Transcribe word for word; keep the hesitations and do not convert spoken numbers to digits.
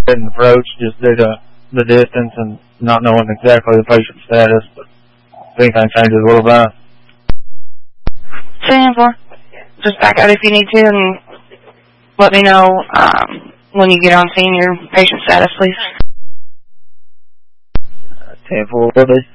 didn't approach just due to the distance and not knowing exactly the patient's status, but if anything changes, what about it? ten four. Just back out if you need to and let me know um, when you get on seeing your patient status, please. ten four, will do.